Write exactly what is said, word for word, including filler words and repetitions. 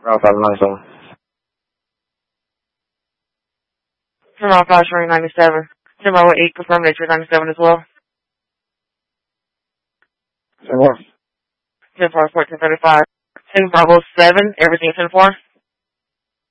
Route five ninety-seven. Route five showing ninety-seven. ten Bravo eight, confirm that you're ninety-seven as well. ten four. ten four, fourteen thirty-five. ten Bravo seven, everything ten four.